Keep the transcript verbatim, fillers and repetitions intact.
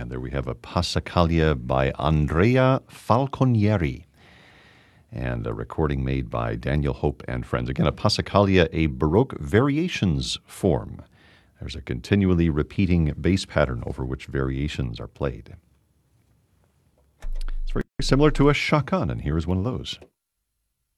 And there we have a Passacaglia by Andrea Falconieri, and a recording made by Daniel Hope and friends. Again, a Passacaglia, a Baroque variations form. There's a continually repeating bass pattern over which variations are played. It's very similar to a chaconne, and here is one of those.